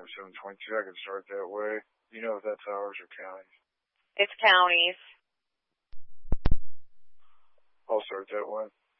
722. I can start that way. You know if that's ours or counties. It's counties. I'll start that way.